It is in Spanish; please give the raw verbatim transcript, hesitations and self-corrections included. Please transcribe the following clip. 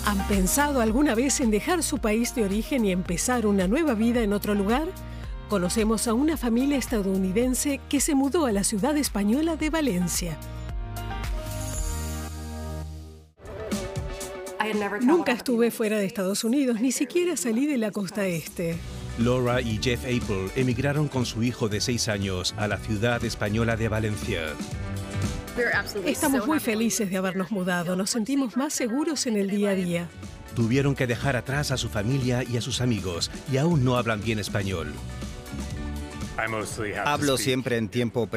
¿Han pensado alguna vez en dejar su país de origen y empezar una nueva vida en otro lugar? Conocemos a una familia estadounidense que se mudó a la ciudad española de Valencia. Nunca estuve fuera de Estados Unidos, ni siquiera salí de la costa este. Laura y Jeff Apple emigraron con su hijo de seis años a la ciudad española de Valencia. Estamos muy felices de habernos mudado, nos sentimos más seguros en el día a día. Tuvieron que dejar atrás a su familia y a sus amigos, y aún no hablan bien español. Hablo siempre en tiempo